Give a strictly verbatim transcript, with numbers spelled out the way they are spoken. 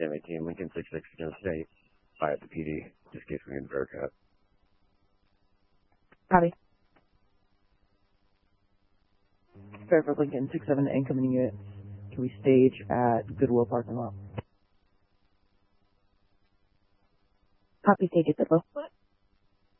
seventeen, Lincoln six six, General State. Fire at the P D. Just in case we need to verify. Copy. Fairfield Lincoln six seven, incoming unit. Can we stage at Goodwill parking lot? Copy, stage at Goodwill. What?